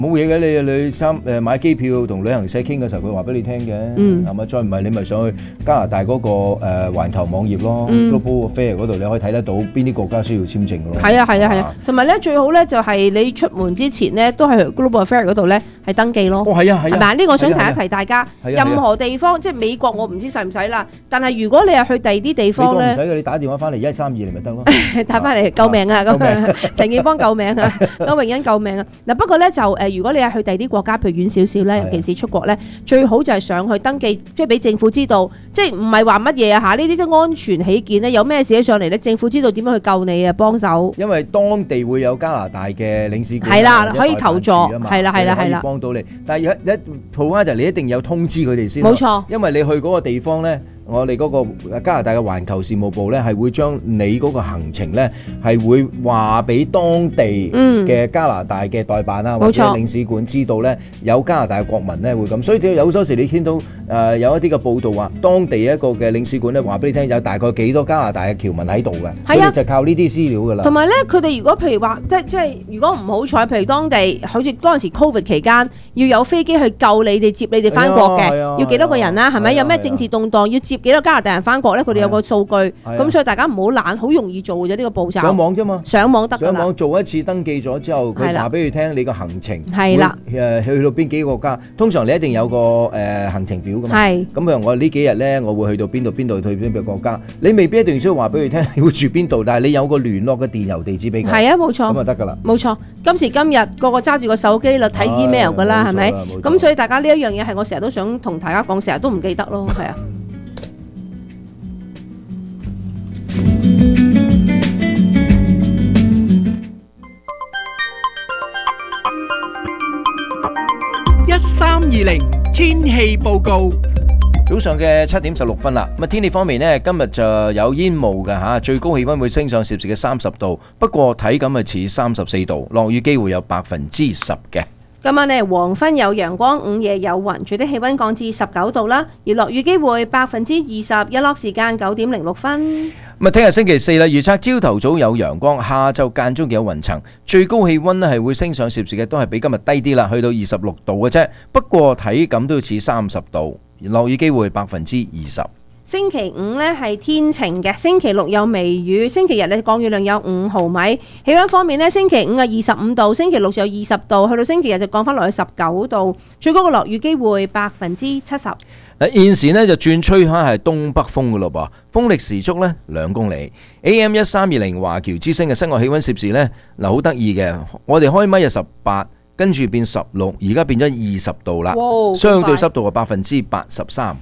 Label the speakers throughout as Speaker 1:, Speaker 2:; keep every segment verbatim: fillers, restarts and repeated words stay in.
Speaker 1: 冇嘢嘅，你你參誒買機票同旅行社傾嘅時候，佢話俾你聽嘅，
Speaker 2: 嗯，
Speaker 1: 係咪？再唔係你咪上去加拿大嗰個誒環球網頁咯 ，Global Affair 嗰度你可以睇得到邊啲國家需要簽證嘅咯。
Speaker 2: 係啊係啊係啊，同埋咧最好咧就係你出門之前咧都係去 Global Affair 嗰度咧係登記咯。
Speaker 1: 哦係啊係啊，
Speaker 2: 嗱呢個我想提一提大家，任何地方即係美國我唔知使唔使啦，但係如果你係去第二啲地方咧，
Speaker 1: 美國唔使嘅，你打電話翻嚟一三二零咪得咯，
Speaker 2: 打翻嚟救命啊咁，陳建邦救命啊，歐榮欣救命啊。嗱不過咧就誒，如果你係去第二啲國家，譬如遠少少咧，尤其是出國咧，最好就係上去登記，即係俾政府知道，即係唔係話乜嘢啊嚇？呢啲都安全起見咧，有咩事上嚟咧，政府知道點樣去救你啊，幫手。因
Speaker 1: 為當地會有加拿大嘅領事館，
Speaker 2: 係啦，可以求助，係啦係啦係啦，
Speaker 1: 幫到你。但係一一套翻就你一定有通知佢哋先。
Speaker 2: 冇錯，因
Speaker 1: 為你去嗰個地方咧。我哋嗰個加拿大嘅環球事務部咧，係會將你嗰個行程咧，係會話俾當地嘅加拿大嘅代辦啊，或者領事館知道咧，有加拿大嘅國民咧會咁。所以有有時你聽到誒有一啲嘅報道話，當地一個嘅領事館咧話俾你聽，有大概幾多加拿大嘅僑民喺度嘅，佢哋就靠呢啲資料㗎啦。
Speaker 2: 同埋咧，佢哋如果譬如話，即即係如果唔好彩，譬如當地好似嗰陣時 Covid 期間，要有飛機去救你哋、接你哋翻國嘅，要幾多個人啦？係咪有咩政治動盪要接幾多加拿大人翻國咧？佢哋有個數據，咁所以大家唔好懶，好容易做嘅啫。呢個步驟上網啫嘛，上網得㗎啦。
Speaker 1: 上網做一次登記咗之後，佢話俾佢聽你個行程
Speaker 2: 係啦，
Speaker 1: 誒去到邊幾個國家。通常你一定有個誒行程表㗎嘛。係。咁譬如我呢幾日咧，我會去到邊度邊度去邊個國家。你未必一定需要話俾佢聽你會住邊度，但係你有個聯絡嘅電郵地址俾佢。係啊，冇錯。咁就得㗎啦。冇錯。今時今日個個揸住個手機啦，睇 email 㗎啦，係咪？咁所以大家呢一樣嘢係我成日都想同大家講，成日都唔記得咯，係啊。
Speaker 3: 一三二零天氣報告，
Speaker 1: 早上嘅七點十六分啦。咁啊，天氣方面呢，今日就有煙霧嘅吓，最高氣溫會升上攝氏嘅三十度，不過體感係似三十四度，落雨機會有百分之十嘅。
Speaker 2: 今晚呢，黃昏有陽光，午夜有雲，最低氣溫降至十九度啦，而落雨機會百分之二十，日落時間九點零六分。
Speaker 1: 咁啊，聽日星期四啦，預測朝頭早有陽光，下晝間中有雲層，最高氣溫咧係會升上攝氏嘅，都係比今日低啲啦，去到二十六度嘅啫。不過體感都要似三十度，落雨機會百分之二十。
Speaker 2: 星期五呢係天晴嘅，星期六有微雨，星期日呢降雨量有五毫米。氣溫方面呢，星期五啊二十五度，星期六就有二十度，去到星期日就降翻落去十九度，最高嘅落雨機會百分之七十。
Speaker 1: 現時呢就轉吹開係東北風嘅咯噃，風力時速呢兩公里。A M 一三二零華僑之聲嘅室外氣溫攝氏呢，嗱好得意嘅，我哋開咪係十八，跟住變十六，而家變咗二十度啦，相對濕度係百分之八十三。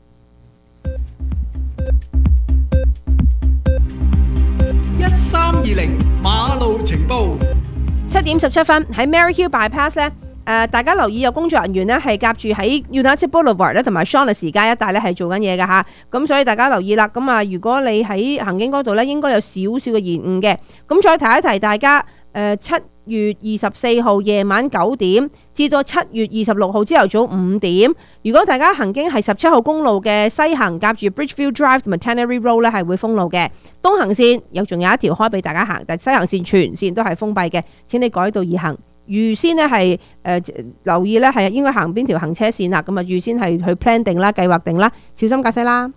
Speaker 3: 一三二零馬路情報，
Speaker 2: 七點十七分喺 Maryhill Bypass 咧。誒、呃，大家留意有工作人員咧係夾住喺 United Boulevard 咧同埋 Shaughnessy 街一帶咧係做緊嘢㗎嚇，咁所以大家留意啦。咁啊，如果你喺行經嗰度咧，應該有少少嘅延誤嘅。咁再提一提大家，誒、呃、七月二十四號夜晚九點至到七月二十六號朝頭早五點，如果大家行經係十七號公路嘅西行夾住 Bridgeview Drive 同埋 Tannery Road 咧係會封路嘅。東行線有仲有一條開俾大家行，但西行線全線都係封閉嘅。請你改道而行。預先咧係誒留意咧係應該行邊條行車線啦，咁啊預先係去 plan 定啦、計劃定啦，小心駕駛啦。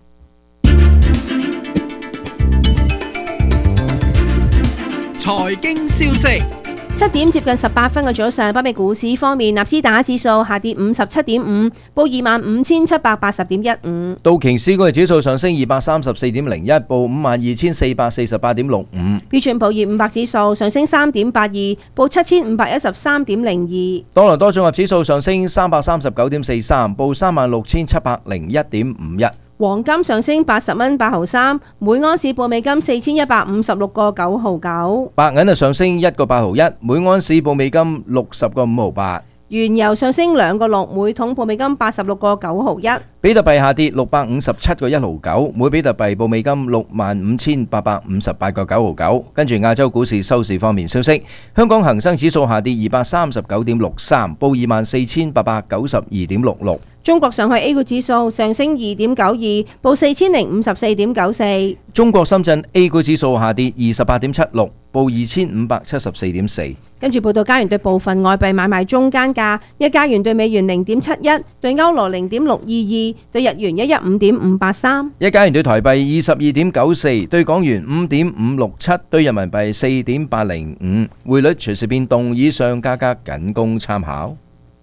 Speaker 3: 財經消息。
Speaker 2: 七點接近十八分嘅早上，北美股市方面，納斯達克指數下跌五十七點五，報二萬五千七百八十點一五。
Speaker 1: 道瓊斯工業指數上升二百三十四點零一，報五萬二千四百四十八點六五。
Speaker 2: 標準普爾五百指數上升三點八二，報七千五百一十三點零二。
Speaker 1: 多倫多綜合指數上升三百三十九點四三，報三萬六千七百零一點五一。
Speaker 2: 黃金上升八十蚊八毫三，每盎司報美金四千一百五十六個九毫九。
Speaker 1: 白銀啊上升一個八毫一，每盎司報美金六十個五毫八。
Speaker 2: 原油上升兩個六，每桶報美金八十六個九毫一。
Speaker 1: 比特幣下跌六百五十七個一毫九，每比特幣報美金六萬五千八百五十八個九毫九。跟住亞洲股市收市方面消息，香港恒生指數下跌二百三十九點六三，報二萬四千八百九十二點六六。
Speaker 2: 中國上海 A 股指數上升二點九二，報四千零五十四點九四。
Speaker 1: 中國深圳 A 股指數下跌二十八點七六，報二千五百七十四點四。
Speaker 2: 跟住報道加元對部分外幣買賣中間價：一加元對美元零點七一，對歐羅零點六二二，對日元一一五點五八三。
Speaker 1: 一加元對台幣二十二點九四，對港元五點五六七，對人民幣四點八零五。匯率隨時變動，以上價格僅供參考。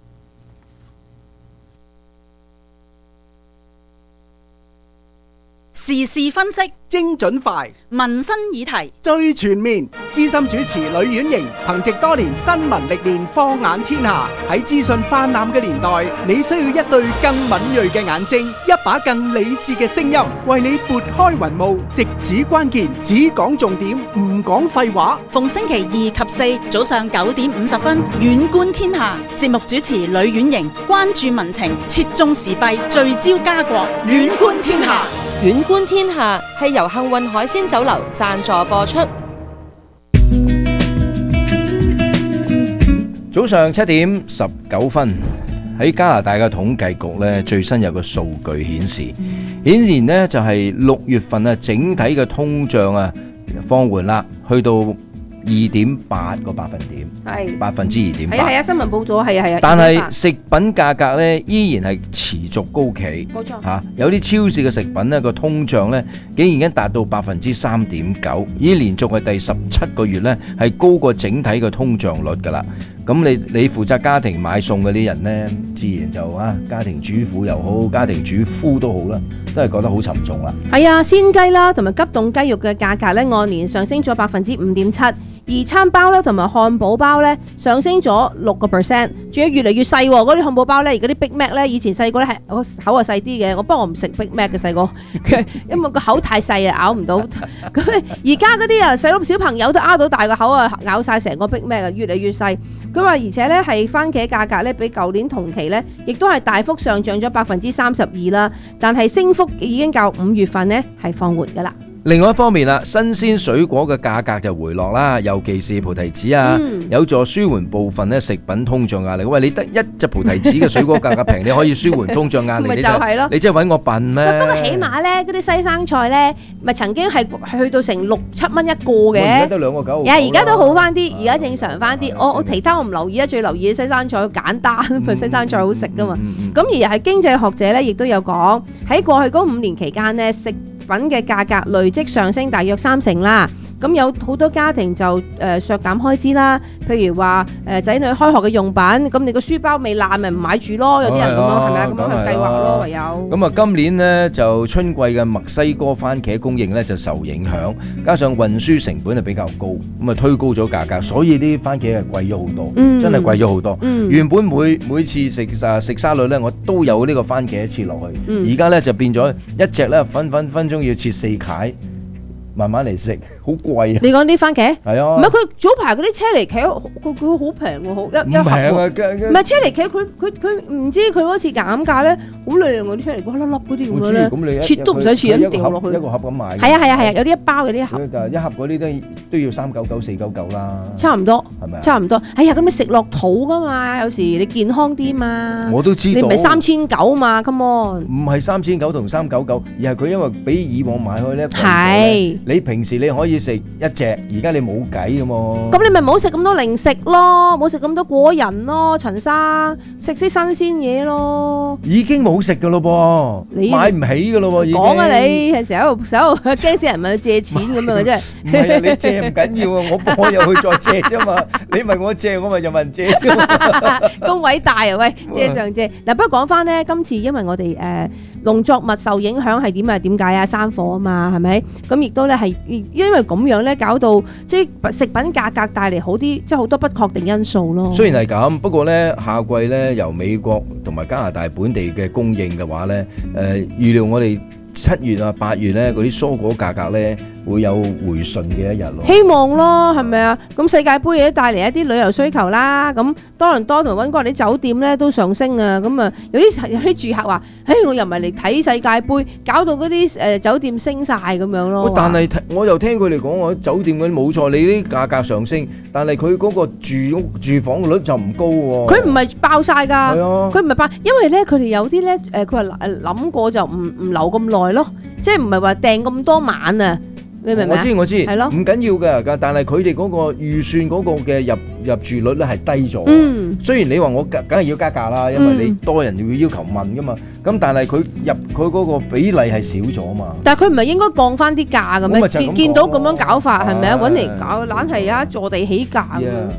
Speaker 4: 時事分析，
Speaker 3: 精準快，
Speaker 4: 民生議題
Speaker 3: 最全面。資深主持呂婉瑩憑藉多年新聞歷練，放眼天下。喺資訊泛濫嘅年代，你需要一對更敏銳嘅眼睛，一把更理智嘅聲音，為你撥開雲霧，直指關鍵，只講重點，唔講廢話。
Speaker 4: 逢星期二及四早上九點五十分，遠觀天下。節目主持呂婉瑩關注民情，切中時弊，聚焦家國，遠觀天下。
Speaker 5: 遠觀天下係由幸運海鮮酒樓贊助播出。
Speaker 1: 早上七點十九分，喺加拿大嘅統計局呢，最新有個數據顯示，顯然呢就係六月份啊，整體嘅通脹啊放緩啦，去到二點八個百分點，係百分之二點八。
Speaker 2: 係啊係啊，新聞報道係啊係啊。
Speaker 1: 但係食品價格咧依然係持續高企，
Speaker 2: 冇錯
Speaker 1: 嚇。有啲超市嘅食品咧個通脹咧竟然已經達到百分之三點九，已經連續係第十七個月咧係高過整體嘅通脹率㗎啦。咁你你負責家庭買餸嗰啲人咧，自然就啊家庭主婦又好，家庭主夫都好啦，都係覺得好沉重啦。
Speaker 2: 係啊，鮮雞啦同埋急凍雞肉嘅價格咧按年上升咗百分之五點七。而餐包咧同埋漢堡包咧上升咗六個 percent， 仲要越嚟越細喎。嗰啲漢堡包咧，而嗰啲 Big Mac 咧，以前細個咧係我口係細啲嘅，我不過我唔食 Big Mac 嘅細個，因為個口太細啊，咬唔到。咁而家嗰啲啊細佬小朋友都咬到大個口啊，咬晒成個 Big Mac 啊，越嚟越細。佢話而且咧係番茄價格咧比舊年同期咧，亦都係大幅上漲咗百分之三十二啦，但係升幅已經較五月份咧係放緩㗎啦。
Speaker 1: 另外一方面啦，新鮮水果嘅價格就回落啦，尤其是菩提子啊，嗯、有助舒緩部分咧食品通脹壓力。喂，你得一隻菩提子嘅水果價格平，你可以舒緩通脹壓力，
Speaker 2: 咪就係咯？
Speaker 1: 你真係揾我笨咩？
Speaker 2: 不過起碼咧，嗰啲西生菜咧，咪曾經係去到成六七蚊一個嘅。
Speaker 1: 而家得兩個九。
Speaker 2: 而家都好翻啲，而家正常翻啲。我我其他我唔留意啊，最留意嘅西生菜簡單，因為西生菜好食噶嘛。咁、嗯嗯嗯、而係經濟學者咧，亦都有講喺過去嗰五年期間呢，食品嘅價格累積上升大約三成啦，咁有好多家庭就誒削減開支啦，譬如話誒仔女開學嘅用品，咁你個書包未爛咪唔買住咯，有啲人咁樣係咪啊？咁樣去計劃咯，唯有。
Speaker 1: 咁啊，今年呢就春季嘅墨西哥番茄供應咧就受影響，加上運輸成本係比較高，咁啊推高咗價格，所以啲番茄係貴咗好多，嗯、真係貴咗好多。嗯、原本每每次食啊食沙律咧，我都有呢個番茄切落去，而家咧就變咗一隻咧分分分鐘要切四塊。慢慢嚟食，好貴啊！
Speaker 2: 你講啲番茄
Speaker 1: 係啊，
Speaker 2: 唔係佢早排嗰啲車厘茄，佢佢好平喎，好一一盒喎。唔係車厘茄，佢佢佢唔知佢嗰次減價咧，好靚喎啲車厘茄，粒粒嗰啲咁樣咧，切都唔使切咁掉落去，
Speaker 1: 一個盒咁買。
Speaker 2: 係啊係啊係啊，有啲一包有啲一盒。
Speaker 1: 一盒嗰啲都都要三九九四九九啦。
Speaker 2: 差唔多
Speaker 1: 係咪？
Speaker 2: 差唔多。哎呀，咁你食落肚噶嘛？有時你健康啲嘛。
Speaker 1: 我都知道。
Speaker 2: 你唔係三千九嘛 ？Come on。
Speaker 1: 唔係三千九同三九九，而係佢因為比以往買開咧。
Speaker 2: 係。
Speaker 1: 你平時你可以食一隻，而家你冇計噶嘛。
Speaker 2: 咁你咪唔好食咁多零食咯，唔好食咁多果仁咯，陳生食啲新鮮嘢咯。已經冇食噶咯噃，買唔起噶咯喎。講啊你，係成日喺度成日喺度驚死人問佢借錢咁樣嘅真係。唔係啊，你借唔緊要啊，我我又去再借啫嘛。你問我借，我咪又問人借啫嘛。咁偉大啊喂，借上借。嗱不過講翻咧，今次因為我哋誒農作物受影響係點啊？點解啊？山火啊嘛，係咪？咁亦都咧係。因為咁樣咧，搞到即係食品價格帶嚟好啲，即係好多不確定因素咯。雖然係咁，不過咧夏季咧由美國同埋加拿大本地嘅供應嘅話咧，誒預料我哋七月啊八月咧嗰啲蔬果價格咧
Speaker 1: 會有回順嘅一日咯。
Speaker 2: 希望咯，係咪啊？咁世界盃亦都帶嚟一啲旅遊需求啦。咁多倫多同溫哥華啲酒店咧都上升啊。咁啊，有啲有啲住客話，唉，我又唔係嚟睇世界盃，搞到嗰啲誒酒店升晒咁樣咯。
Speaker 1: 但係我又聽佢哋講，我酒店嗰啲冇錯，你啲價格上升，但係佢嗰個住住房率就唔高喎。
Speaker 2: 佢唔係爆晒㗎，
Speaker 1: 係啊，
Speaker 2: 佢唔係爆，因為咧佢哋有啲咧誒，佢話誒諗過就唔唔留咁耐咯，即係唔係話訂咁多晚啊。你明唔明？
Speaker 1: 我知我知，
Speaker 2: 係咯，
Speaker 1: 唔緊要㗎，但係佢哋嗰個預算嗰個嘅入入住率咧係低咗。
Speaker 2: 嗯，
Speaker 1: 雖然你話我梗梗係要加價啦，因為你多人會要求問㗎嘛。咁但係佢入佢嗰個比例係少咗嘛。
Speaker 2: 但係佢唔係應該降翻啲價嘅咩？見見到咁樣搞法係咪啊？揾嚟搞懶係啊，坐地起價咁樣。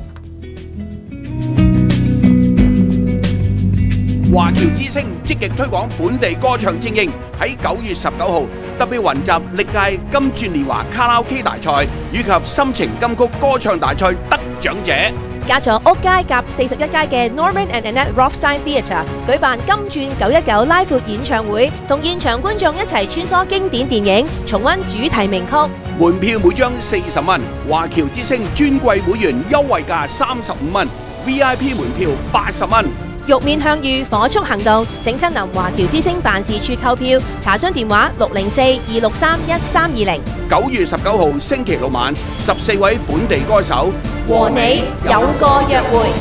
Speaker 6: 華僑之聲積極推廣本地歌唱精英，喺九月十九號特別雲集歷屆金鑽年華卡拉 OK 大賽以及心情金曲歌唱大賽得獎者。
Speaker 5: 加咗屋街夾四十一街嘅 Norman and Annette Rothstein Theatre 舉辦金鑽九一九拉闊演唱會，同現場觀眾一齊穿梭經典電影，重溫主題名曲。
Speaker 6: 門票每張四十蚊，華僑之聲尊貴會員優惠價三十五蚊 ，V I P 門票八十蚊。
Speaker 5: 玉面向隅，火速行動，請親臨華僑之聲辦事處購票，查詢電話六零四二六三一三二零。
Speaker 6: 九月十九號星期六晚，十四位本地歌手
Speaker 5: 和你有個約會。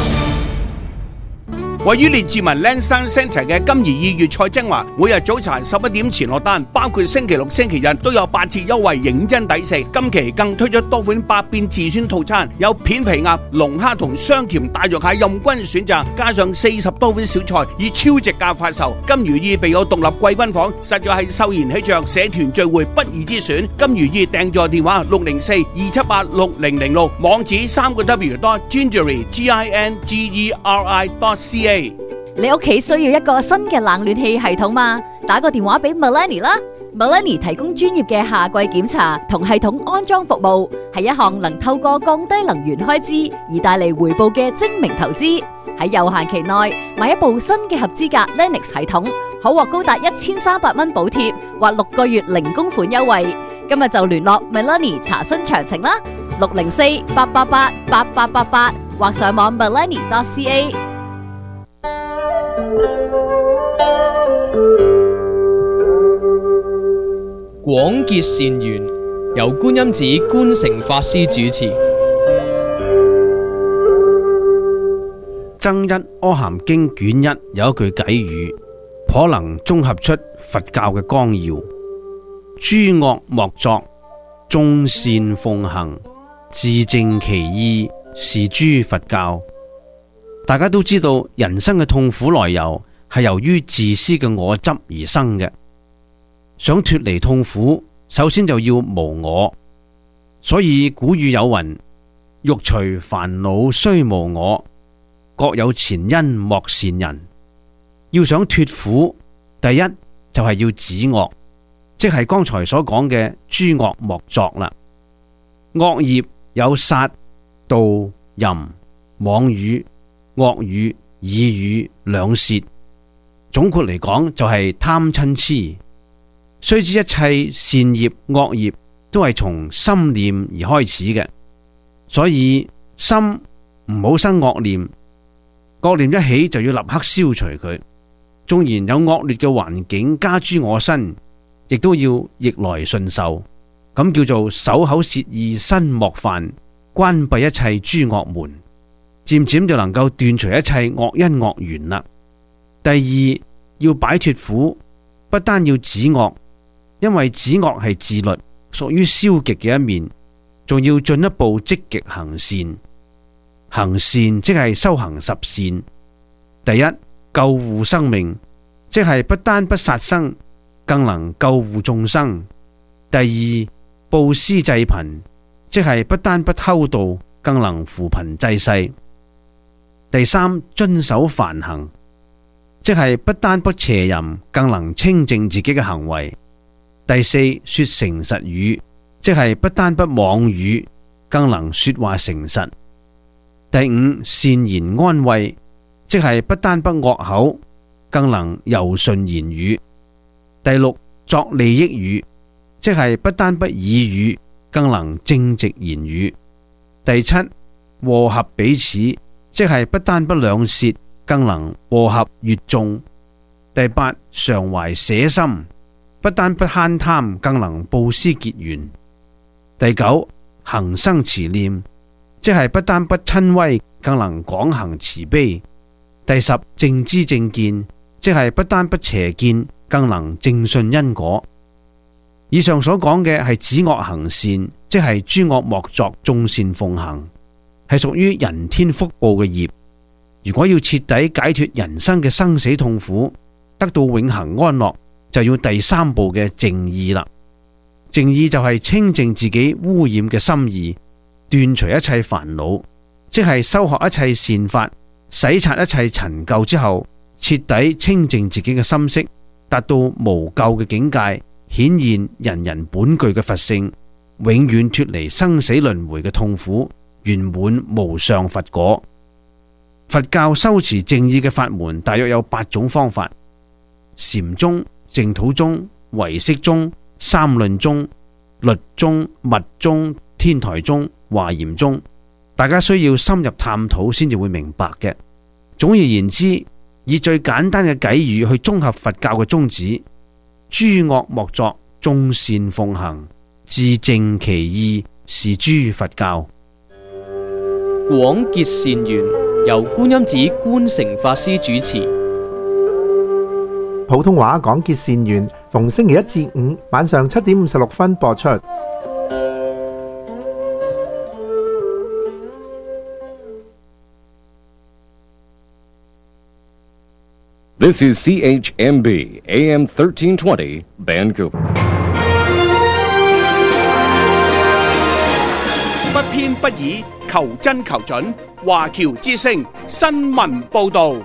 Speaker 6: 位於列治文 Lansdowne Centre 嘅金怡意粵菜精華，每日早茶十一點前落單，包括星期六、星期日都有八折優惠，認真抵食。今期更推出多款百變自選套餐，有片皮鴨、龍蝦同雙鉗大肉蟹任君選擇，加上四十多款小菜，以超值價發售。金如意備有獨立貴賓房，實在係秀賢喜鵲社團聚會不二之選。金如意訂座電話六零四二七八六零零六，網址三個 W dot gingery G I N G E R I dot C A。
Speaker 7: 你屋企需要一個新嘅冷暖氣系統嗎？打個電話俾 Melanie 啦 ，Melanie 提供專業嘅夏季檢查同系統安裝服務，係一項能透過降低能源開支而帶嚟回報嘅精明投資。喺有限期內買一部新嘅合資格 Lennox 系統，可獲高達一千三百蚊補貼或六個月零供款優惠。今日就聯絡 Melanie 查詢詳情啦，六零四八八八八八八八或上網 melanie dot C A。
Speaker 8: 廣結善緣，由觀音寺觀誠法師主持。
Speaker 9: 增一阿含經卷一有一句偈語，頗能綜合出佛教嘅綱要：諸惡莫作，眾善奉行，自正其意，是諸佛教。大家都知道，人生嘅痛苦來由係由於自私嘅我執而生嘅。想脫離痛苦，首先就要無我。所以古語有云：欲除煩惱須無我，各有前因莫善人。要想脫苦，第一就係要止惡，即係剛才所講嘅諸惡莫作啦。惡業有殺、盜、淫、妄語、惡語、綺語、兩舌，總括嚟講就係貪嗔癡。須知一切善業惡業都係從心念而開始嘅，所以心唔好生惡念，惡念一起就要立刻消除佢。縱然有惡劣嘅環境加諸我身，亦都要逆來順受，咁叫做守口舌意身莫犯，關閉一切諸惡門，漸漸就能夠斷除一切惡因惡緣啦。第二，要擺脫苦，不單要止惡，因為止惡係自律，屬於消極嘅一面，仲要進一步積極行善。行善即係修行十善。第一，救護生命，即係不單不殺生，更能救護眾生。第二，布施濟貧，即係不單不偷盜，更能扶貧濟世。第三，遵守梵行，即係不單不邪淫，更能清淨自己嘅行為。第四，說誠實語，即係不單不妄語，更能說話誠實。第五，善言安慰，即係不單不惡口，更能柔順言語。第六，作利益語， 即係不單不以語，更能正直言語。第七，和合彼此，即係不單不兩舌，更能和合悅眾。第八，常懷捨心，不單不慳貪，更能布施結緣。第九，行生慈念，即係不單不親威，更能廣行慈悲。第十，正知正見，即係不單不邪見，更能正信因果。以上所講嘅係止惡行善，即係諸惡莫作，眾善奉行，係屬於人天福報嘅業。如果要徹底解脫人生嘅生死痛苦，得到永恆安樂，就要第三步嘅淨意啦。淨意就係清淨自己污染嘅心意，斷除一切煩惱，即係修學一切善法，洗刷一切陳舊之後，徹底清淨自己嘅心識，達到無垢嘅境界，顯現人人本具嘅佛性，永遠脫離生死輪迴嘅痛苦，圓滿無上佛果。佛教修持淨意嘅法門大約有八種方法：禪宗、淨土宗、唯識宗、三論宗、律宗、密宗、天台宗、華嚴宗。大家需要深入探討先至會明白嘅。總而言之，以最簡單嘅偈語去綜合佛教嘅宗旨：諸惡莫作，眾善奉行，自淨其意，是諸佛教。
Speaker 8: 廣結善緣，由觀音寺觀誠法師主持。
Speaker 10: 普通話廣結善緣，逢星期一至五晚上七點五十六分播出。
Speaker 11: This is C H M B A M thirteen twenty Vancouver。
Speaker 6: 不偏不倚，求真求準，華僑之聲新聞報導。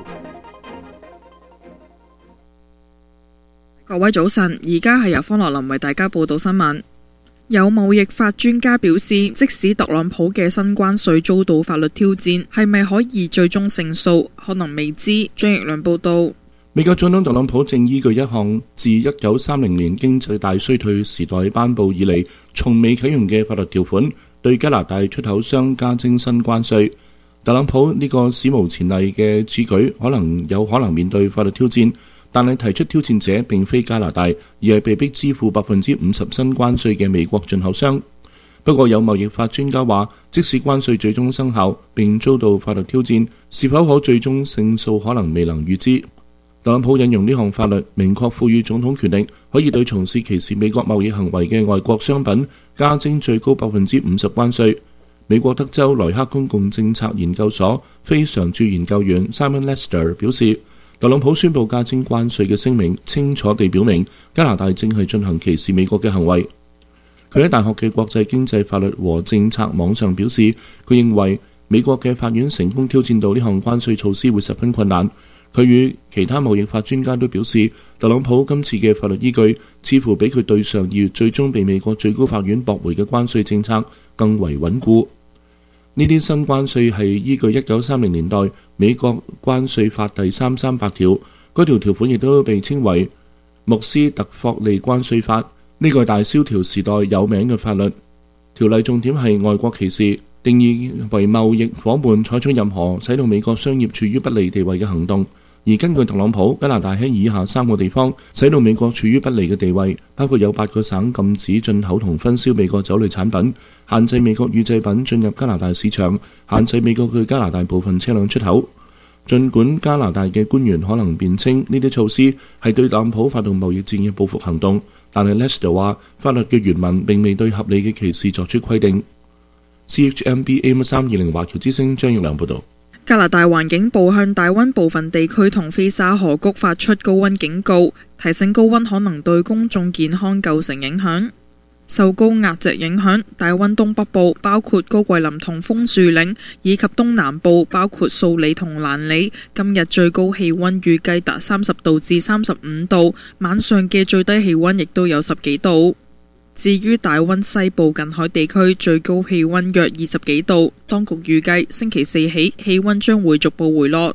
Speaker 12: 各位早晨，而家係由方樂林為大家報道新聞。有貿易法專家表示，即使特朗普嘅新關稅遭到法律挑戰，係咪可以最終勝訴，可能未知。張奕良報道。
Speaker 13: 美國總統特朗普正依據一項自一九三零年經濟大衰退時代頒布以嚟從未啟用嘅法律條款，對加拿大出口商加徵新關稅。特朗普呢個史無前例嘅此舉可能有可能面對法律挑戰，但係提出挑戰者並非加拿大，而係被迫支付百分之五十新關稅嘅美國進口商。不過有貿易法專家話，即使關稅最終生效並遭到法律挑戰，是否可最終勝訴可能未能預知。特朗普引用呢項法律，明確賦予總統權力，可以對從事歧視美國貿易行為嘅外國商品加徵最高百分之五十關稅。美國德州萊克公共政策研究所非常駐研究員 Simon Lester 表示，特朗普宣布加徵關稅嘅聲明，清楚地表明加拿大正係進行歧視美國嘅行為。佢喺大學嘅國際經濟法律和政策網上表示，佢認為美國嘅法院成功挑戰到呢項關稅措施會十分困難。佢與其他貿易法專家都表示，特朗普今次嘅法律依據似乎比佢對上二月最終被美國最高法院駁回嘅關稅政策更為穩固。呢啲新關稅係依據一九三零年代美國關稅法第三三八條，嗰條條款亦都被稱為穆斯特霍利關稅法。呢個係大蕭條時代有名嘅法律。條例重點係外國歧視，定義為貿易夥伴採取任何使到美國商業處於不利地位嘅行動。而根據特朗普，加拿大喺以下三個地方使到美國處於不利嘅地位，包括有八個省禁止進口同分銷美國酒類產品，限制美國乳製品進入加拿大市場，限制美國對加拿大部分車輛出口。儘管加拿大嘅官員可能辯稱呢啲措施係對特朗普發動貿易戰嘅報復行動，但係 Lester 話法律嘅原文並未對合理嘅歧視作出規定。C H M B A M 三二零華僑之聲張奕良報導。
Speaker 12: 加拿大環境部向大溫部分地區同菲沙河谷發出高溫警告，提醒高溫可能對公眾健康構成影響。受高壓脊影響，大溫東北部包括高桂林同楓樹嶺，以及東南部包括素里同蘭里，今日最高氣溫預計達三十度至三十五度，晚上嘅最低氣溫亦都有十幾度。至於大溫西部近海地區，最高氣溫約二十幾度，當局預計星期四起氣溫將會逐步回落。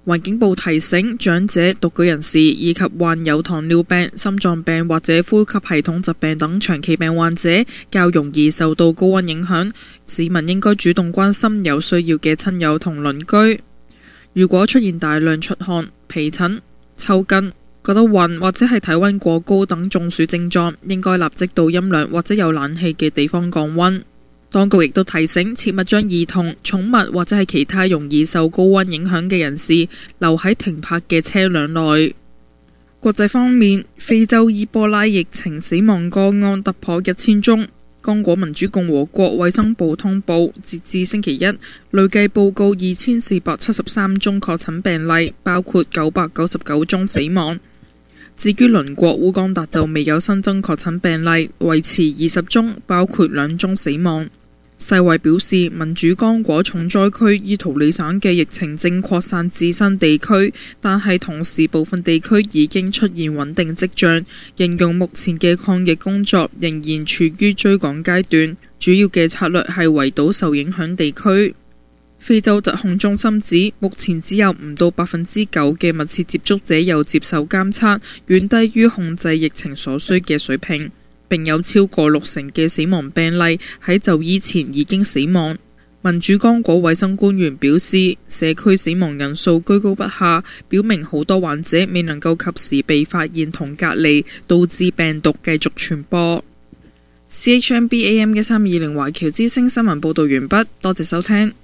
Speaker 12: 環境部提醒長者、獨居人士以及患有糖尿病、心臟病或者呼吸系統疾病等長期病患者較容易受到高溫影響，市民應該主動關心有需要嘅親友同鄰居。如果出現大量出汗、皮疹、抽筋、覺得暈或者係體溫過高等中暑症狀，應該立即到陰涼或者有冷氣嘅地方降溫。當局亦都提醒，切勿將兒童、寵物或者係其他容易受高溫影響嘅人士留喺停泊嘅車輛內。國際方面，非洲伊波拉疫情死亡個案突破一千宗。剛果民主共和國衛生部通報，截至星期一，累計報告二千四百七十三宗確診病例，包括九百九十九宗死亡。至於鄰國烏干達就未有新增確診病例，維持二十宗，包括兩宗死亡。世衛表示，民主剛果重災區伊圖里省嘅疫情正擴散至新地區，但係同時部分地區已經出現穩定跡象，形容目前嘅抗疫工作仍然處於追趕階段，主要嘅策略係圍堵受影響地區。非洲疾控中心指，目前只有唔到百分之九嘅密切接觸者有接受監測，遠低於控制疫情所需嘅水平。並有超過六成嘅死亡病例喺就醫前已經死亡。民主剛果衛生官員表示，社區死亡人數居高不下，表明好多患者未能夠及時被發現同隔離，導致病毒繼續傳播。C H M B A M 一三二零華僑之聲新聞報導完畢，多謝收聽。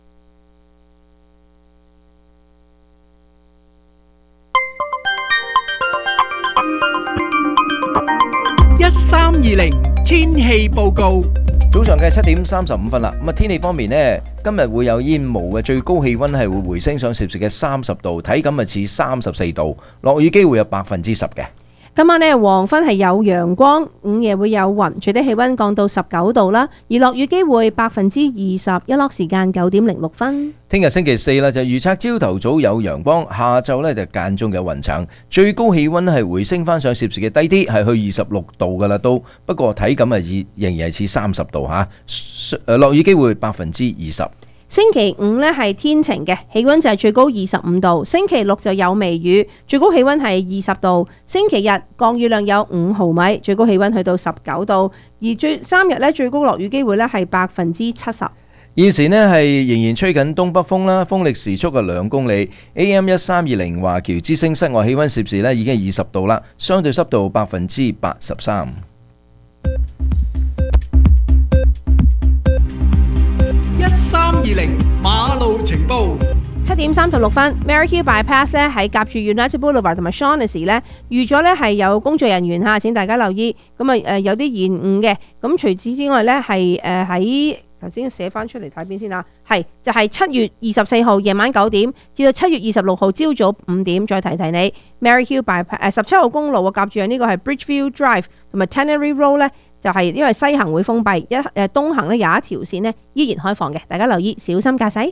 Speaker 3: 一三二零天氣報告，
Speaker 1: 早上嘅七點三十五分啦。咁啊，天氣方面呢，今日會有煙霧嘅，最高氣溫係會回升上攝氏嘅三十度，體感啊似三十四度，落雨機會有百分之十嘅。
Speaker 2: 今晚呢，黃昏係有陽光，午夜會有雲，最低氣溫降到十九度啦，而落雨機會百分之二十，日落時間九點零六分。
Speaker 1: 聽日星期四啦，就預測朝頭早有陽光，下晝呢就間中有雲層，最高氣溫係回升翻上攝氏嘅低啲，係去二十六度噶啦都，不過體感啊仍然係似三十度吓，誒落雨機會百分之二十。
Speaker 2: 星期五呢係天晴嘅，氣溫就係最高二十五度。星期六就有微雨，最高氣溫係二十度。星期日降雨量有五毫米，最高氣溫去到十九度。而最三日呢，最高落雨機會呢係百分之七十。
Speaker 1: 現時呢係仍然吹緊東北風啦，風力時速嘅兩公里。A M 一三二零華僑之聲室外氣溫攝氏呢已經係二十度啦，相對濕度百分之八十三。
Speaker 3: 一三二零馬路情報，
Speaker 2: 七點三十六分 ，Maryhill Bypass 咧喺夾住 United Boulevard 同埋 Shaughnessy 咧預咗咧係有工作人員嚇，請大家留意。咁啊誒有啲延誤嘅。咁除此之外咧係誒喺頭先寫翻出嚟睇邊先啊，係就係、是、七月二十四號夜晚九點至到七月二十六號朝早五點，再提提你 Maryhill Bypass 誒十七號公路啊，夾住呢個係 Bridgeview Drive 同埋 Tannery Road 咧。就係因為西行會封閉，一誒東行咧有一條線咧依然開放嘅，大家留意，小心駕駛。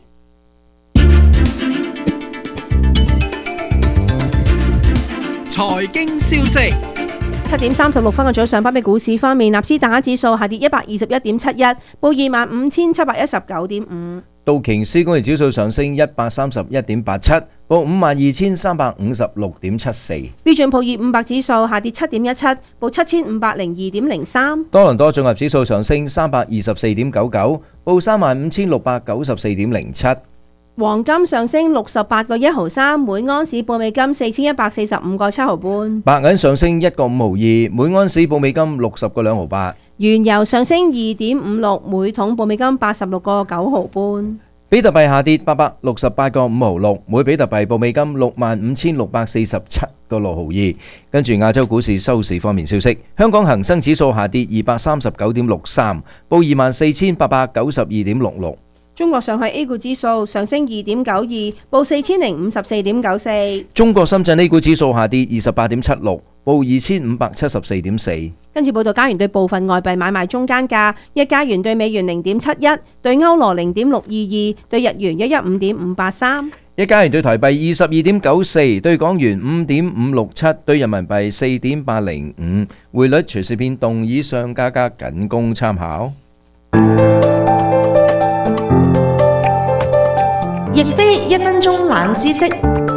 Speaker 3: 財經消息，
Speaker 2: 七點三十六分嘅早上，北美股市方面，納斯達克指數下跌一百二十一點七一，報二萬五千七百一十九點五。
Speaker 1: 道瓊斯工業指數上升一百三十一點八七，報五萬二千三百五十六點七四。
Speaker 2: 標準普爾五百指數下跌七點一七，報七千五百零二點零三。
Speaker 1: 多倫多綜合指數上升三百二十四點九九，報三萬五千六百九十四點零七。
Speaker 2: 黃金上升六十八個一毫三，每盎司報美金四千一百四十五個七毫半。
Speaker 1: 白銀上升一個五毫二，每盎司報美金六十個兩毫八。
Speaker 2: 原油上升二點五六，每桶報美金八十六個九毫半。
Speaker 1: 比特幣下跌八百六十八個五毫六，每比特幣報美金六萬五千六百四十七個六毫二。跟住亞洲股市收市方面消息，香港恒生指數下跌二百三十九點六三，報二萬四千八百九十二點六六。
Speaker 2: 中國上海 A 股指數上升二點九二，報四千零五十四點九四。
Speaker 1: 中國深圳 A 股指數下跌二十八點七六，報二千五百七十四點四。
Speaker 2: 跟住報道，加元對部分外幣買賣中間價：一加元對美元零點七一，對歐羅零點六二二，對日元一一五點五八三。
Speaker 1: 一加元對台幣二十二點九四，對港元五點五六七，對人民幣四點八零五。匯率隨時變動，以上價格僅供參考。
Speaker 5: 亦非一分鐘冷知識。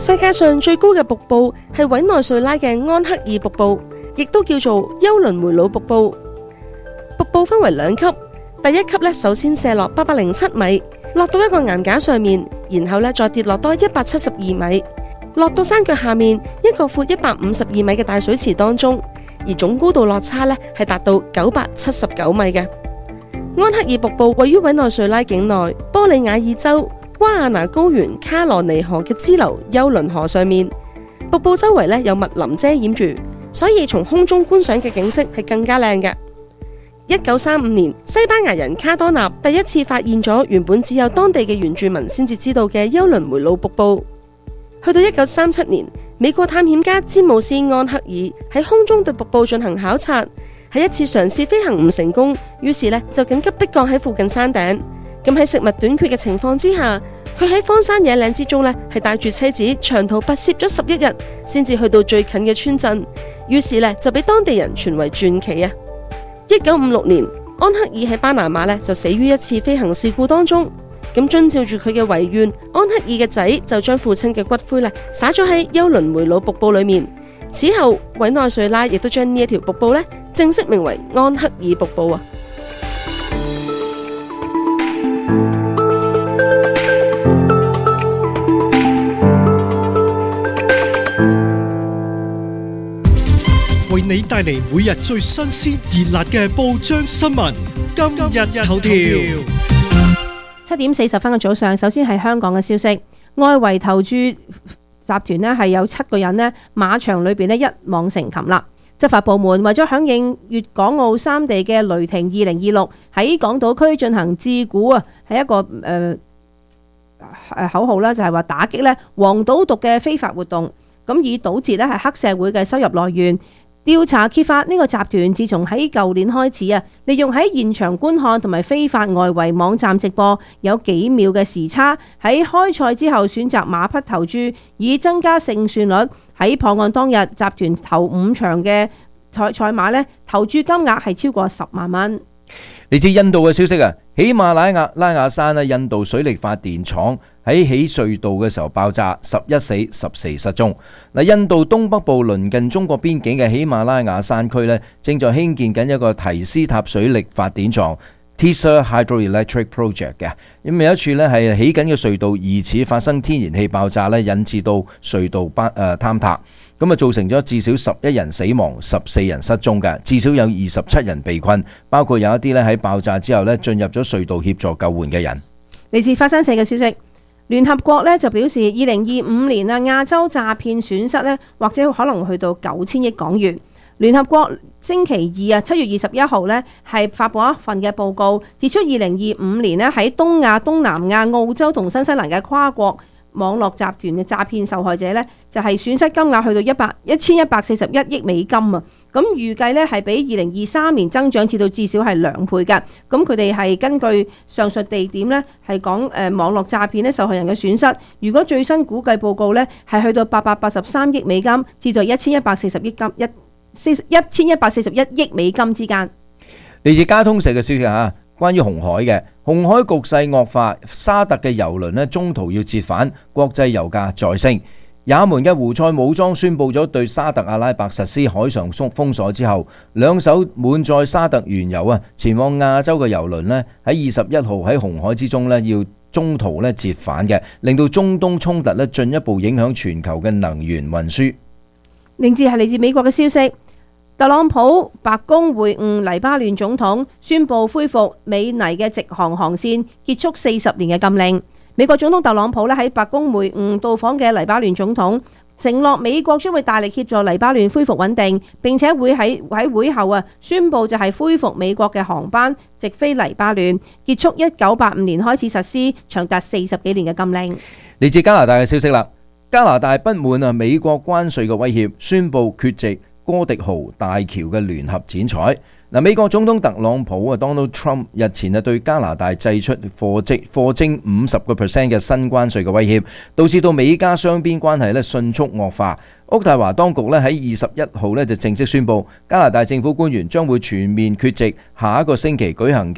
Speaker 14: 世界上最高嘅瀑布係委內瑞拉嘅安克爾瀑布，亦都叫做休倫梅魯瀑布。瀑布分為兩級，第一級咧首先射落八百零七米，落到一個岩架上面，然後咧再跌落多一百七十二米，落到山腳下面一個闊一百五十二米嘅大水池當中，而總高度落差咧係達到九百七十九米嘅。安克爾瀑布位於委內瑞拉境內波里亞爾州瓜亞拿高原卡羅尼河嘅支流休倫河上面，瀑布周圍咧有密林遮掩住，所以從空中觀賞嘅景色係更加靚嘅。一九三五年，西班牙人卡多納第一次發現咗原本只有當地嘅原住民先至知道嘅休倫梅魯瀑布。去到一九三七年，美國探險家詹姆斯安克爾喺空中對瀑布進行考察，喺一次嘗試飛行唔成功，於是呢就緊急迫降喺附近山頂。咁喺食物短缺嘅情況之下，佢喺荒山野嶺之中呢係帶住妻子長途跋涉咗十一日，先至去到最近嘅村鎮。於是呢就俾當地人傳為傳奇啊！一九五六年，安克爾喺巴拿馬呢就死於一次飛行事故當中。咁遵照住佢嘅遺願，安克爾嘅仔就將父親嘅骨灰呢灑咗喺休倫梅魯瀑布裏面。此後，委內瑞拉亦都將呢一條瀑布呢正式名為安克爾瀑布啊！
Speaker 15: 為你帶嚟每日最新鮮熱辣嘅報章新聞，今日頭條。
Speaker 2: 七點四十分嘅早上，首先係香港嘅消息。外圍投注集團呢係有七個人呢馬場裏邊呢一網成擒啦。執法部門為咗響應粵港澳三地嘅雷霆二零二六，喺港島區進行自古啊，係一個誒誒、呃、口號啦，就係話打擊呢黃賭毒嘅非法活動。咁以堵截呢係黑社會嘅收入來源。調查揭發呢個集團自從喺舊年開始啊，利用喺現場觀看同埋非法外圍網站直播有幾秒嘅時差，喺開賽之後選擇馬匹投注，以增加勝算率。喺破案當日，集團頭五場嘅賽賽馬呢投注金額係超過十萬蚊。
Speaker 1: 嚟自印度嘅消息啊，喜馬拉雅拉雅山啊，印度水力發電廠喺起隧道嘅時候爆炸，十一死十四失蹤。嗱，印度東北部鄰近中國邊境嘅喜馬拉雅山區呢，正在興建緊一個提斯塔水力發電廠 （Teesta Hydroelectric Project） 嘅。咁有一處呢係起緊嘅隧道疑似發生天然氣爆炸呢，引致到隧道崩誒坍塌。咁啊，造成咗至少十一人死亡、十四人失蹤嘅，至少有二十七人被困，包括有一啲咧喺爆炸之後咧進入咗隧道協助救援嘅人。
Speaker 2: 嚟自法新社嘅消息，聯合國咧就表示，二零二五年啊亞洲詐騙損失咧，或者可能去到九千億港元。聯合國星期二啊七月二十一號咧係發布一份嘅報告，指出二零二五年咧喺東亞、東南亞、澳洲同新西蘭嘅跨國網絡集團嘅詐騙受害者呢，就係損失金額去到一百一千一百四十一億美金啊！咁預計呢係比二零二三年增長至到至少係兩倍㗎。咁佢哋係根據上述地點呢，係講誒網絡詐騙呢受害人嘅損失。如果最新估計報告呢，係去到八百八十三億美金至到一千一百四十億金一四一千一百四十一億美金之間。
Speaker 1: 嚟自加通社嘅消息啊！關於紅海嘅紅海局勢惡化，沙特嘅油輪咧中途要折返，國際油價再升。也門嘅胡塞武裝宣布咗對沙特阿拉伯實施海上封鎖之後，兩艘滿載沙特原油啊前往亞洲嘅油輪咧喺二十一號喺紅海之中咧要中途咧折返嘅，令到中東衝突咧進一步影響全球嘅能源運輸。
Speaker 2: 另至係嚟自美國嘅消息。特朗普白宮會晤黎巴嫩總統，宣布恢復美尼嘅直航航線，結束四十年嘅禁令。美國總統特朗普咧喺白宮會晤到訪嘅黎巴嫩總統，承諾美國將會大力協助黎巴嫩恢復穩定，並且會喺喺會後啊宣布就係恢復美國嘅航班直飛黎巴嫩，結束一九八五年開始實施長達四十幾年嘅禁令。
Speaker 1: 嚟自加拿大嘅消息啦，加拿大不滿啊美國關稅嘅威脅，宣布缺席哥迪豪大橋嘅聯合剪彩。嗱，美國總統特朗普啊 Donald Trump 日前啊對加拿大祭出課徵課徵五十個 percent 嘅新關稅嘅威脅，導致到美加雙邊關係咧迅速惡化。渥太華當局咧喺二十一號咧就正式宣布，加拿大政府官員將會全面缺席下一個星期舉行嘅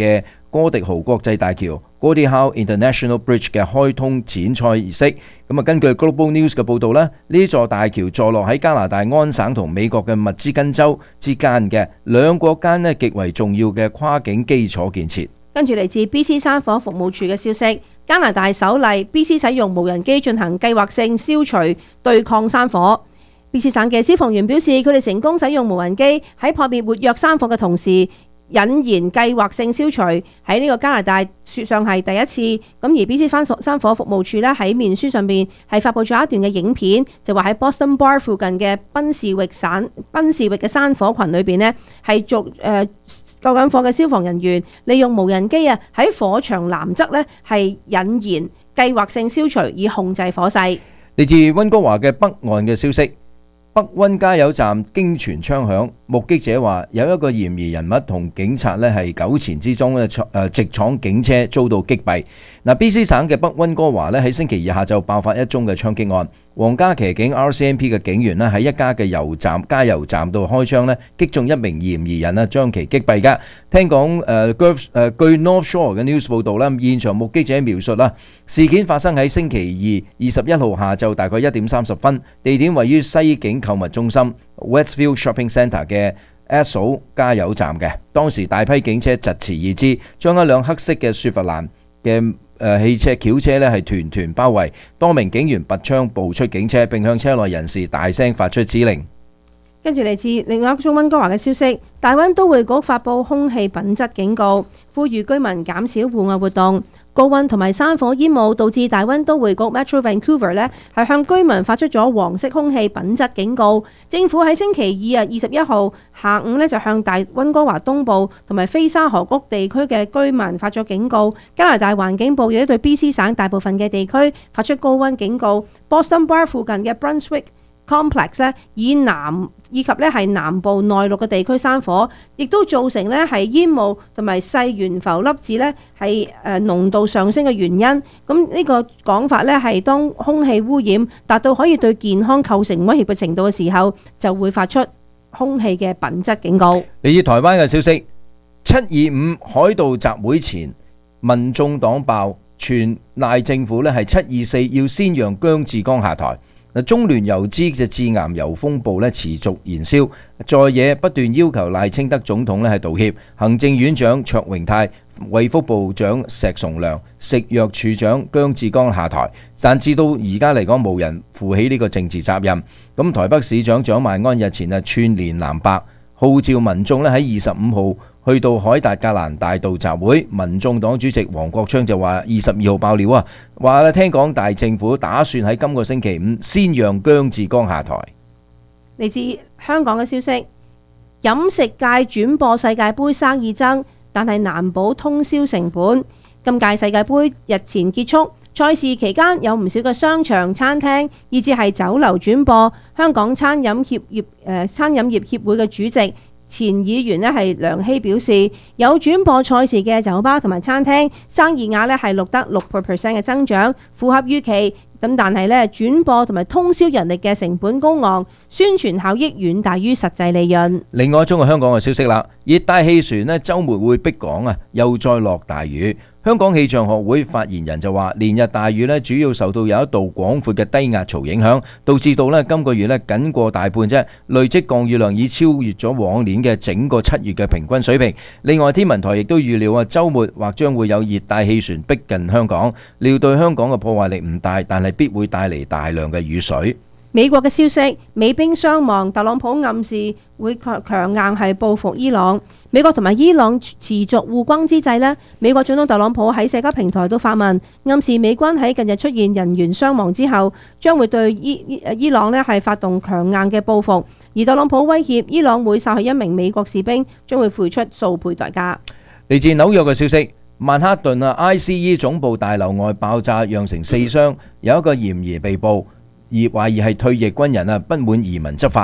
Speaker 1: 哥迪豪國際大橋 Gordie Howe International Bridge 嘅開通展賽儀式。咁啊，根據 Global News 嘅報導咧，呢座大橋坐落喺加拿大安省同美國嘅密芝根州之間嘅兩國間咧極為重要嘅跨境基礎建設。
Speaker 2: 跟住嚟自 B C 山火服務處嘅消息，加拿大首例 B C 使用無人機進行計劃性消除對抗山火。B C 省嘅消防員表示，佢哋成功使用無人機喺撲滅活躍山火嘅同時，引燃計劃性消除，喺呢個加拿大雪上係第一次。咁而 B C 山山火服務處咧喺面書上邊係發布咗一段嘅影片，就話喺 Boston Bar 附近嘅賓士域山賓士域嘅山火群裏邊呢，係做誒救緊火嘅消防人員利用無人機啊喺火場南側呢係引燃計劃性消除，以控制火勢。
Speaker 1: 嚟自溫哥華嘅北岸嘅消息。北溫加油站經傳槍響，目擊者話有一個嫌疑人物同警察咧係糾纏之中咧，誒直闖警車遭到擊斃。嗱 ，B C 省嘅北溫哥華咧喺星期二下晝爆發一宗嘅槍擊案，皇家騎警 R C M P 嘅警員咧喺一家嘅油站加油站度開槍咧，擊中一名嫌疑人啊，將其擊斃㗎。聽講誒據誒據 North Shore 嘅 news 報導啦，現場目擊者描述啦，事件發生喺星期二二十一號下晝大概一點三十分，地點位於西景購物中心 Westfield Shopping Centre 嘅 Esso 加油站嘅。當時大批警車疾馳而至，將一輛黑色嘅雪佛蘭嘅誒汽車轎車咧係團團包圍，多名警員拔槍步出警車，並向車內人士大聲發出指令。
Speaker 2: 跟住嚟自另外一宗溫哥華嘅消息，大溫都會局發布空氣品質警告，呼籲居民減少戶外活動。高溫同埋山火煙霧導致大溫都會局 Metro Vancouver 呢係向居民發出咗黃色空氣品質警告。政府喺星期二啊二十一號下午呢就向大溫哥華東部同埋菲沙河谷地區嘅居民發咗警告。加拿大環境部亦都對 B C 省大部分嘅地區發出高溫警告。Boston Bar 附近嘅 Brunswick Complex 咧，以南以及咧係南部內陸嘅地區山火，亦都造成咧係煙霧同埋細懸浮粒子咧係誒濃度上升嘅原因。咁呢個講法咧係當空氣污染達到可以對健康構成威脅嘅程度嘅時候，就會發出空氣嘅品質警告。
Speaker 1: 嚟自台灣嘅消息，七二五海盜集會前，民眾黨爆傳賴政府咧係七二四要先讓姜志剛下台。中聯油脂嘅致癌油風暴咧持續燃燒，在野不斷要求賴清德總統咧係道歉，行政院長卓榮泰、衛福部長石崇良、食藥處長姜志剛下台，但至到而家嚟講冇人負起呢個政治責任。咁台北市長蔣萬安日前啊串連藍白，號召民眾咧喺二十五號去到海達格蘭大道集會。民眾黨主席黃國昌就話二十二號爆料啊，話咧聽講大政府打算喺今個星期五先讓姜志剛下台。
Speaker 2: 嚟自香港嘅消息，飲食界轉播世界盃生意增，但係難保通宵成本。今屆世界盃日前結束，賽事期間有唔少嘅商場、餐廳，以至係酒樓轉播。香港餐飲協業誒、呃、餐飲業協會嘅主席前議員咧係梁希表示，有轉播賽事嘅酒吧同埋餐廳生意額咧係錄得六 percent 嘅增長，符合預期。咁但係咧轉播同埋通宵人力嘅成本高昂，宣傳效益遠大於實際利潤。
Speaker 1: 另外一宗係香港嘅消息啦，熱帶氣旋咧週末會逼港啊，又再落大雨。香港氣象學會發言人就話，連日大雨咧主要受到有一道廣闊嘅低壓槽影響，導致到咧今個月咧僅過大半啫，累積降雨量已超越咗往年嘅整個七月嘅平均水平。另外天文台亦都預料啊，週末或將會有熱帶氣旋逼近香港，料對香港嘅破壞力唔大，但係必會帶嚟大量嘅雨水。
Speaker 2: 美國嘅消息，美兵傷亡，特朗普暗示會強強硬係報復伊朗。美國同埋伊朗持續互轟之際呢，美國總統特朗普喺社交平台都發文，暗示美軍喺近日出現人員傷亡之後，將會對伊伊朗呢係發動強硬嘅報復。而特朗普威脅伊朗會殺去一名美國士兵，將會付出數倍代價。
Speaker 1: 嚟自紐約嘅消息，曼克頓啊 I C E 總部大樓外爆炸，釀成四傷，有一個嫌疑被捕。而懷疑係退役軍人啊，不滿移民執法。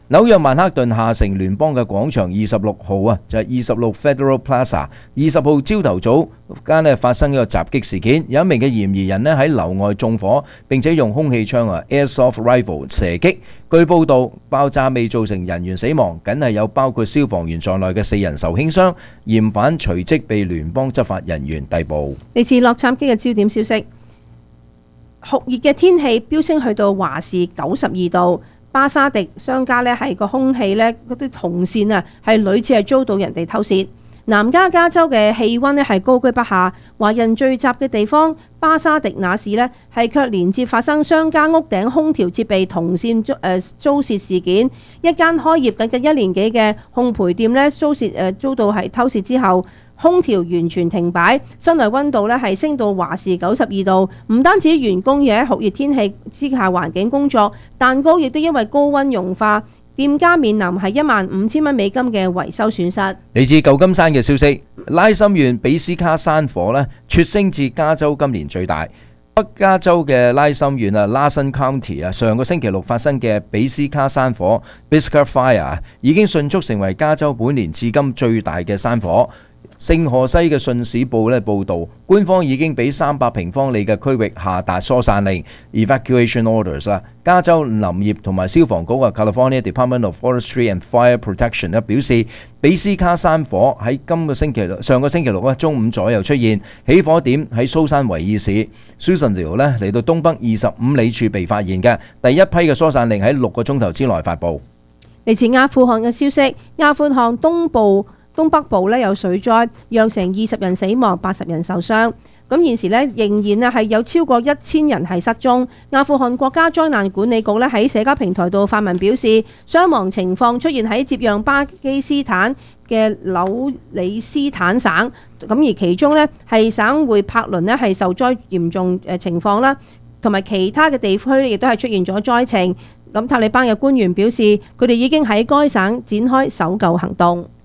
Speaker 1: 紐約曼克頓下城聯邦嘅廣場二十六號啊，就係二十六 Federal Plaza。二十號朝頭早間咧發生一個襲擊事件，有一名嘅嫌疑人咧喺樓外縱火，並且用空氣槍啊 Airsoft Rifle 射擊。據報道，爆炸未造成人員死亡，僅係有包括消防員在內嘅四人受輕傷。嫌犯隨即被聯邦執法人員逮捕。
Speaker 2: 嚟自洛杉磯嘅焦點消息，酷熱嘅天氣飆升去到華氏九十二度。巴沙迪商家咧係個空氣咧嗰啲銅線啊，係屢次係遭到人哋偷竊。南加加州嘅氣温咧係高居不下，華人聚集嘅地方巴沙迪那市咧係卻連接發生商家屋頂空調設備銅線遭誒遭竊事件。一間開業僅僅一年幾嘅烘焙店咧遭竊誒遭到係偷竊之後，空調完全停擺，室內温度咧係升到華氏九十二度。唔單止員工要喺酷熱天氣之下環境工作，蛋糕亦都因為高温融化，店家面臨係一萬五千蚊美金嘅維修損失。
Speaker 1: 嚟自舊金山嘅消息，拉森縣比斯卡山火咧猝升至加州今年最大。北加州嘅拉森縣啊 Larson County 啊，上個星期六發生嘅比斯卡山火 Biscayne Fire 已經迅速成為加州本年至今最大嘅山火。聖荷西嘅信使報咧報導，官方已經俾三百平方里嘅區域下達疏散令 （evacuation orders） 啦。加州林業同埋消防局嘅 California Department of Forestry and Fire Protection 咧表示，比斯卡山火喺今個星期六上個星期六咧中午左右出現，起火點喺蘇珊維爾市 Susanville 咧嚟到東北二十五里處被發現嘅。第一批嘅疏散令喺六個鐘頭之內發布。
Speaker 2: 嚟自阿富汗嘅消息，阿富汗東部東北部咧有水災，釀成二十人死亡，八十人受傷。咁現時咧仍然啊係有超過一千人係失蹤。阿富汗國家災難管理局咧喺社交平台度發文表示，傷亡情況出現喺接壤巴基斯坦嘅紐里斯坦省，咁而其中咧係省會柏倫咧係受災嚴重誒情況啦，同埋其他嘅地區亦都係出現咗災情。咁塔利班嘅官員表示，佢哋已經喺該省展開搜救行動。